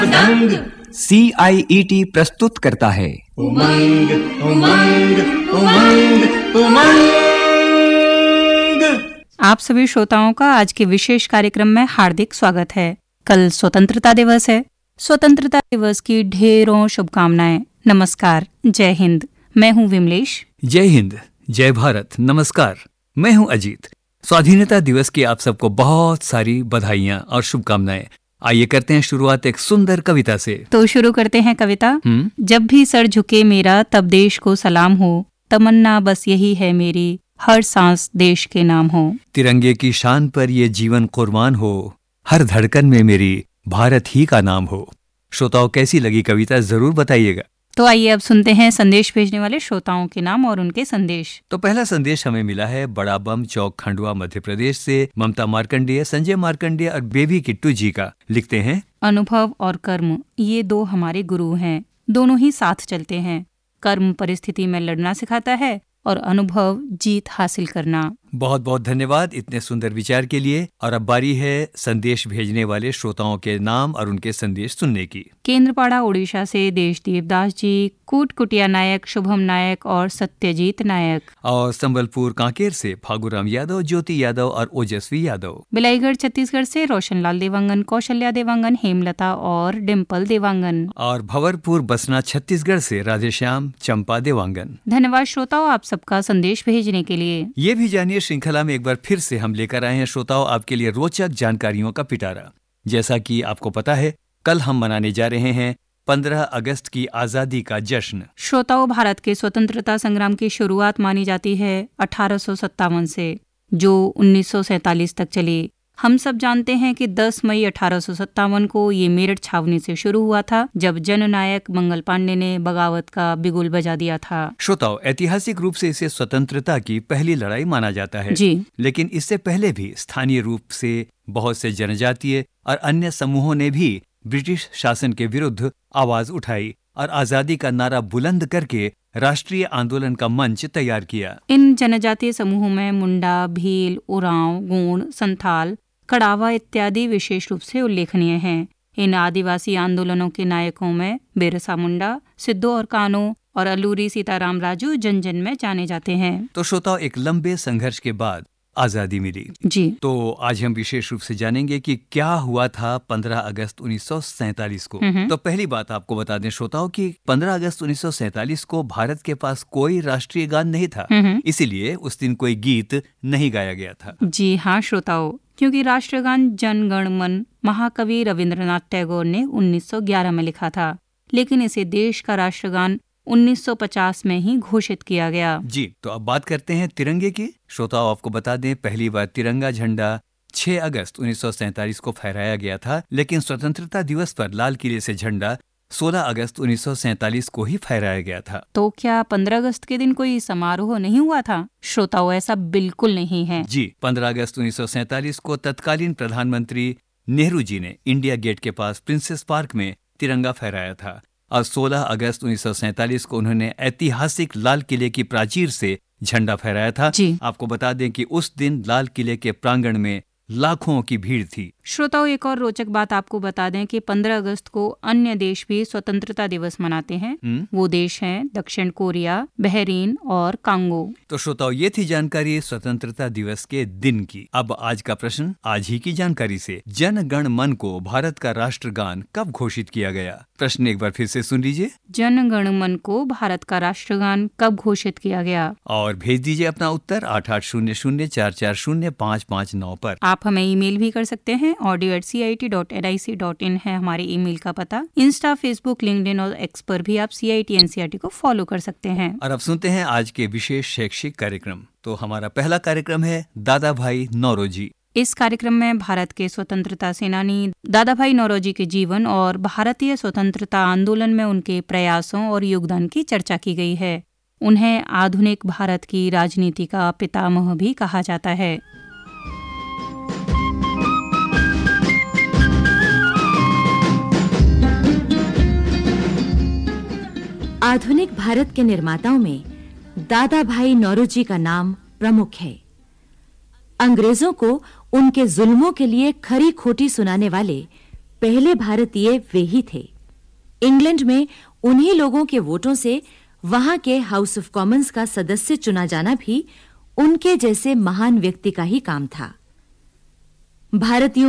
उमंग CIET प्रस्तुत करता है उमंग उमंग उमंग उमंग। आप सभी श्रोताओं का आज के विशेष कार्यक्रम में हार्दिक स्वागत है। कल स्वतंत्रता दिवस है। स्वतंत्रता दिवस की ढेरों शुभकामनाएं। नमस्कार, जय हिंद। मैं हूं विमलेश। जय हिंद, जय भारत। नमस्कार, मैं हूं अजीत। स्वाधीनता दिवस की आप सबको बहुत सारी बधाइयां और शुभकामनाएं। आइए करते हैं शुरुआत एक सुंदर कविता से। तो शुरू करते हैं कविता। जब भी सर झुके मेरा तब देश को सलाम हो, तमन्ना बस यही है मेरी हर सांस देश के नाम हो। तिरंगे की शान पर ये जीवन कुर्बान हो, हर धड़कन में मेरी भारत ही का नाम हो। श्रोताओं, कैसी लगी कविता जरूर बताइएगा। तो आइए अब सुनते हैं संदेश भेजने वाले श्रोताओं के नाम और उनके संदेश। तो पहला संदेश हमें मिला है बड़ा बम चौक, खंडवा, मध्य प्रदेश से ममता मार्कंडेय, संजय मार्कंडेय और बेबी किट्टू जी का। लिखते हैं, अनुभव और कर्म ये दो हमारे गुरु हैं। दोनों ही साथ चलते हैं। कर्म परिस्थिति में लड़ना सिखाता है और अनुभव जीत हासिल करना। बहुत बहुत धन्यवाद इतने सुंदर विचार के लिए। और अब बारी है संदेश भेजने वाले श्रोताओं के नाम और उनके संदेश सुनने की। केंद्रपाड़ा उड़ीसा से देशदीप दास जी, कुटिया नायक, शुभम नायक और सत्यजीत नायक। और संबलपुर कांकेर से फागुराम यादव, ज्योति यादव और ओजस्वी यादव। बिलाईगढ़ छत्तीसगढ़ से रोशनलाल देवांगन, कौशल्या देवांगन, हेमलता और डिम्पल देवांगन। और भंवरपुर बसना छत्तीसगढ़ से राधेश्याम, चंपा देवांगन। धन्यवाद श्रोताओं आप सबका संदेश भेजने के लिए। ये भी जानिए, श्रृंखला में एक बार फिर से हम लेकर आए हैं श्रोताओं आपके लिए रोचक जानकारियों का पिटारा। जैसा कि आपको पता है, कल हम मनाने जा रहे हैं 15 अगस्त की आजादी का जश्न। श्रोताओं, भारत के स्वतंत्रता संग्राम की शुरुआत मानी जाती है 1857 से, जो 1947 तक चली। हम सब जानते हैं कि 10 मई 1857 को ये मेरठ छावनी से शुरू हुआ था, जब जननायक मंगल पांडे ने बगावत का बिगुल बजा दिया था। श्रोताओं, ऐतिहासिक रूप से इसे स्वतंत्रता की पहली लड़ाई माना जाता है जी। लेकिन इससे पहले भी स्थानीय रूप से बहुत से जनजातीय और अन्य समूहों ने भी ब्रिटिश शासन के विरुद्ध आवाज उठाई और आजादी का नारा बुलंद करके राष्ट्रीय आंदोलन का मंच तैयार किया। इन जनजातीय समूहों में मुंडा, भील, उरांव, गोंड, संथाल, कड़ावा इत्यादि विशेष रूप से उल्लेखनीय हैं। इन आदिवासी आंदोलनों के नायकों में बिरसा मुंडा, सिद्धू और कान्हू और अल्लूरी सीताराम राजू जन जन में जाने जाते हैं। तो श्रोताओं, एक लंबे संघर्ष के बाद आजादी मिली। जी। तो आज हम विशेष रूप से जानेंगे कि क्या हुआ था 15 अगस्त 1947 को। तो पहली बात आपको बता दें श्रोताओं कि 15 अगस्त 1947 को भारत के पास कोई राष्ट्रीय गान नहीं था, इसीलिए उस दिन कोई गीत नहीं गाया गया था। जी हाँ श्रोताओं, क्योंकि राष्ट्रगान जन गण मन महाकवि रविंद्रनाथ टैगोर ने 1911 में लिखा था, लेकिन इसे देश का राष्ट्रगान 1950 में ही घोषित किया गया। जी, तो अब बात करते हैं तिरंगे की। श्रोताओं, आपको बता दें पहली बार तिरंगा झंडा 6 अगस्त 1947 को फहराया गया था, लेकिन स्वतंत्रता दिवस पर लाल किले से झंडा 16 अगस्त 1947 को ही फहराया गया था। तो क्या 15 अगस्त के दिन कोई समारोह नहीं हुआ था? श्रोताओं, ऐसा बिल्कुल नहीं है। जी, 15 अगस्त 1947 को तत्कालीन प्रधानमंत्री नेहरू जी ने इंडिया गेट के पास प्रिंसेस पार्क में तिरंगा फहराया था और 16 अगस्त 1947 को उन्होंने ऐतिहासिक लाल किले की प्राचीर से झंडा फहराया था। जी। आपको बता दें कि उस दिन लाल किले के प्रांगण में लाखों की भीड़ थी। श्रोताओं, एक और रोचक बात आपको बता दें कि 15 अगस्त को अन्य देश भी स्वतंत्रता दिवस मनाते हैं। वो देश हैं दक्षिण कोरिया, बहरीन और कांगो। तो श्रोताओं, ये थी जानकारी स्वतंत्रता दिवस के दिन की। अब आज का प्रश्न आज ही की जानकारी से, जन गण मन को भारत का राष्ट्रगान कब घोषित किया गया? प्रश्न एक बार फिर से सुन लीजिए। जन गण मन को भारत का राष्ट्रगान कब घोषित किया गया? और भेज दीजिए अपना उत्तर 8800440559 पर। आप हमें ईमेल भी कर सकते हैं। audio@cit.nic.in है हमारे ईमेल का पता। इंस्टा, फेसबुक, लिंक्डइन और एक्स पर भी आप CIT NCERT को फॉलो कर सकते हैं। और अब सुनते हैं आज के विशेष शैक्षिक कार्यक्रम। तो हमारा पहला कार्यक्रम है दादा भाई नौरोजी। इस कार्यक्रम में भारत के स्वतंत्रता सेनानी दादा भाई नौरोजी के जीवन और भारतीय स्वतंत्रता आंदोलन में उनके प्रयासों और योगदान की चर्चा की गई है। उन्हें आधुनिक भारत की राजनीति का पितामह भी कहा जाता है। आधुनिक भारत के निर्माताओं में दादा भाई नौरोजी का नाम प्रमुख है। अंग्रेजों को उनके जुल्मों के लिए खरी खोटी सुनाने वाले पहले भारतीय वे ही थे। इंग्लैंड में उन्हीं लोगों के वोटों से वहां के हाउस ऑफ कॉमन्स का सदस्य चुना जाना भी उनके जैसे महान व्यक्ति का ही काम था। भारतीयों